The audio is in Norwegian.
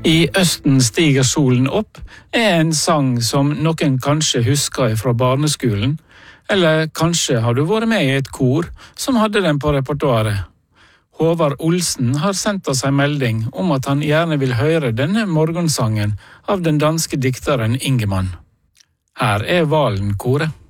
I Østen stiger solen opp en sang som noen kanskje husker fra barneskolen, eller kanskje har du vært med i et kor som hadde den på repertoaret. Håvard Olsen har sendt oss en melding om at han gjerne vil høre denne morgensangen av den danske dikteren Ingemann. Her Valen-koret.